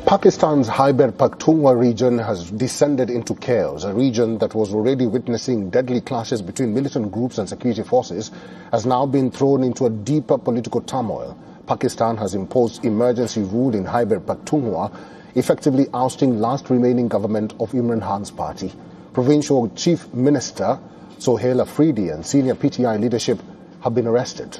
Pakistan's Khyber Pakhtunkhwa region has descended into chaos. A region that was already witnessing deadly clashes between militant groups and security forces has now been thrown into a deeper political turmoil. Pakistan has imposed emergency rule in Khyber Pakhtunkhwa, effectively ousting last remaining government of Imran Khan's party. Provincial Chief Minister Sohail Afridi and senior PTI leadership have been arrested.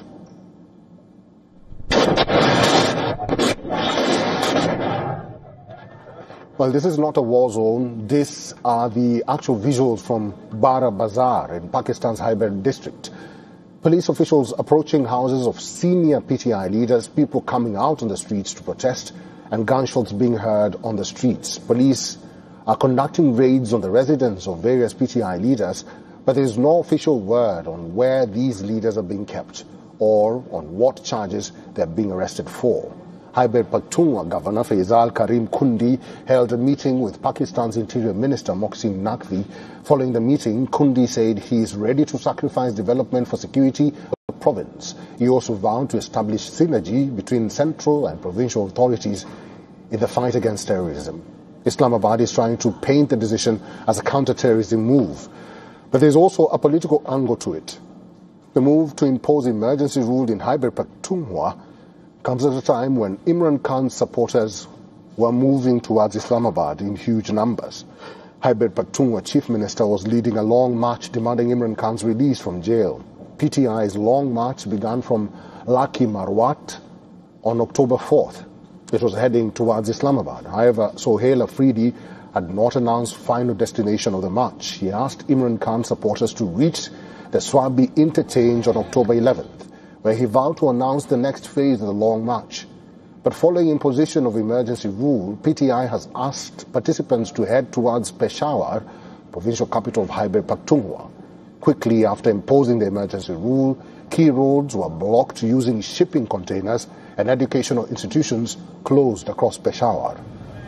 Well, this is not a war zone. These are the actual visuals from Bara Bazar in Pakistan's Khyber district. Police officials approaching houses of senior PTI leaders, people coming out on the streets to protest, and gunshots being heard on the streets. Police are conducting raids on the residence of various PTI leaders, but there is no official word on where these leaders are being kept or on what charges they are being arrested for. Khyber Pakhtunkhwa Governor Faisal Karim Kundi held a meeting with Pakistan's Interior Minister Mohsin Naqvi. Following the meeting, Kundi said he is ready to sacrifice development for security of the province. He also vowed to establish synergy between central and provincial authorities in the fight against terrorism. Islamabad is trying to paint the decision as a counter-terrorism move, but there is also a political angle to it. The move to impose emergency rule in Khyber Pakhtunkhwa comes at a time when Imran Khan's supporters were moving towards Islamabad in huge numbers. Khyber Pakhtunkhwa Chief Minister was leading a long march demanding Imran Khan's release from jail. PTI's long march began from Laki Marwat on October 4th. It was heading towards Islamabad. However, Sohail Afridi had not announced final destination of the march. He asked Imran Khan supporters to reach the Swabi interchange on October 11th. Where he vowed to announce the next phase of the long march. But following imposition of emergency rule, PTI has asked participants to head towards Peshawar, provincial capital of Khyber Pakhtunkhwa. Quickly after imposing the emergency rule, key roads were blocked using shipping containers and educational institutions closed across Peshawar.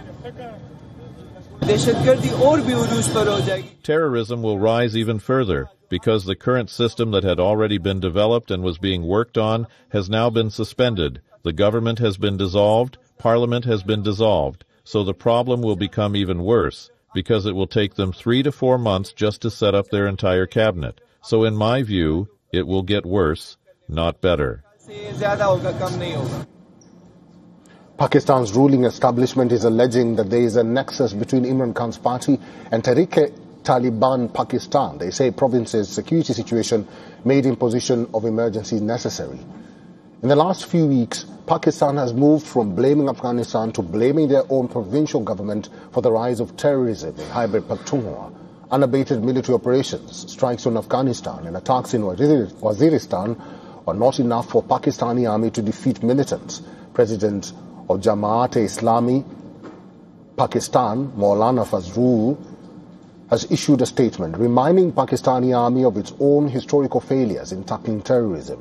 Terrorism will rise even further, because the current system that had already been developed and was being worked on has now been suspended. The government has been dissolved, parliament has been dissolved, so the problem will become even worse, because it will take them 3 to 4 months just to set up their entire cabinet. So in my view, it will get worse, not better. Pakistan's ruling establishment is alleging that there is a nexus between Imran Khan's party and Tehreek-e-Taliban Pakistan. They say province's security situation made imposition of emergency necessary. In the last few weeks, Pakistan has moved from blaming Afghanistan to blaming their own provincial government for the rise of terrorism in Khyber Pakhtunkhwa. Unabated military operations, strikes on Afghanistan and attacks in Waziristan are not enough for Pakistani army to defeat militants. President of Jamaat-e-Islami Pakistan, Maulana Fazlul, has issued a statement reminding Pakistani army of its own historical failures in tackling terrorism.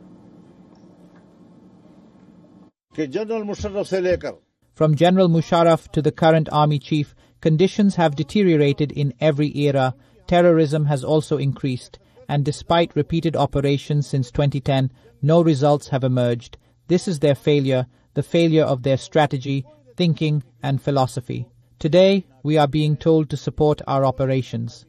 From General Musharraf to the current army chief, conditions have deteriorated in every era. Terrorism has also increased, and despite repeated operations since 2010, no results have emerged. This is their failure, the failure of their strategy, thinking and philosophy. Today, we are being told to support our operations.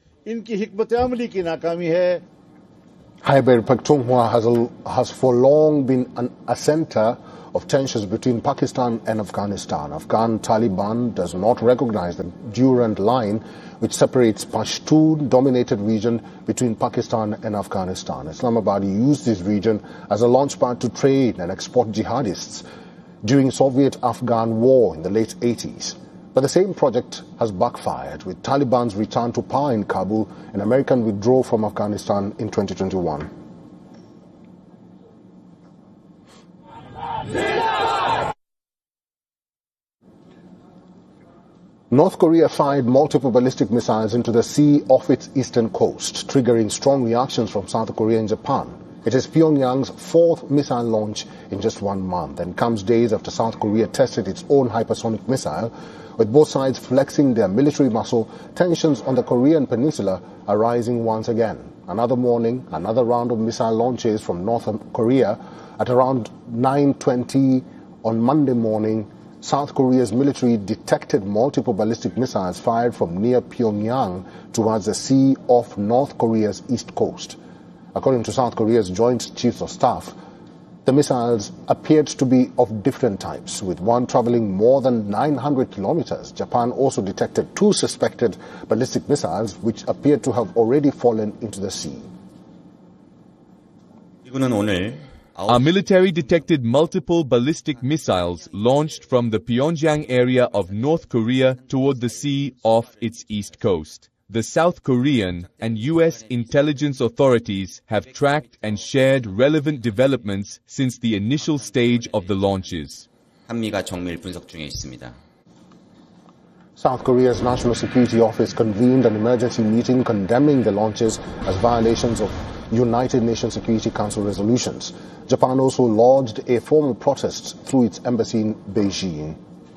Khyber Pakhtunkhwa has for long been a center of tensions between Pakistan and Afghanistan. Afghan Taliban does not recognize the Durand Line, which separates Pashtun-dominated region between Pakistan and Afghanistan. Islamabad used this region as a launchpad to trade and export jihadists during Soviet-Afghan war in the late 80s. But the same project has backfired, with Taliban's return to power in Kabul and American withdrawal from Afghanistan in 2021. North Korea fired multiple ballistic missiles into the sea off its eastern coast, triggering strong reactions from South Korea and Japan. It is Pyongyang's fourth missile launch in just 1 month and comes days after South Korea tested its own hypersonic missile. With both sides flexing their military muscle, tensions on the Korean peninsula are rising once again. Another morning, another round of missile launches from North Korea at around 9:20 on Monday morning South Korea's military detected multiple ballistic missiles fired from near Pyongyang towards the sea off North Korea's east coast. According to South Korea's Joint Chiefs of Staff, the missiles appeared to be of different types, with one traveling more than 900 kilometers. Japan also detected 2 suspected ballistic missiles, which appeared to have already fallen into the sea. Our military detected multiple ballistic missiles launched from the Pyongyang area of North Korea toward the sea off its east coast. The South Korean and U.S. intelligence authorities have tracked and shared relevant developments since the initial stage of the launches. South Korea's National Security Office convened an emergency meeting condemning the launches as violations of United Nations Security Council resolutions. Japan also lodged a formal protest through its embassy in Beijing.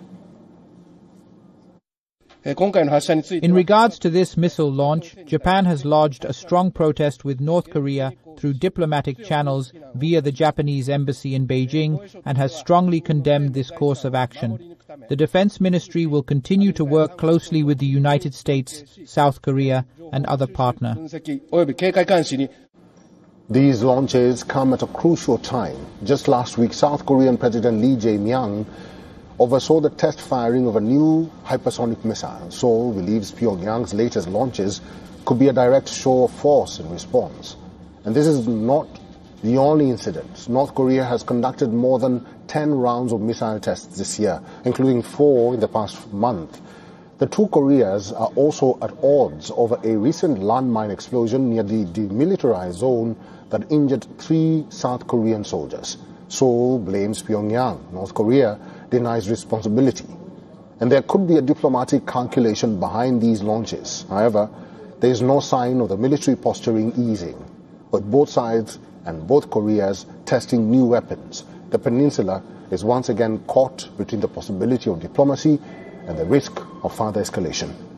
In regards to this missile launch, Japan has lodged a strong protest with North Korea through diplomatic channels via the Japanese embassy in Beijing and has strongly condemned this course of action. The Defense Ministry will continue to work closely with the United States, South Korea, and other partners. These launches come at a crucial time. Just last week, South Korean President Lee Jae-myung oversaw the test firing of a new hypersonic missile. Seoul believes Pyongyang's latest launches could be a direct show of force in response. And this is not the only incident. North Korea has conducted more than 10 rounds of missile tests this year, including 4 in the past month. The two Koreas are also at odds over a recent landmine explosion near the demilitarized zone that injured 3 South Korean soldiers. Seoul blames Pyongyang. North Korea denies responsibility. And there could be a diplomatic calculation behind these launches. However, there is no sign of the military posturing easing, with both sides and both Koreas testing new weapons. The peninsula is once again caught between the possibility of diplomacy and the risk of further escalation.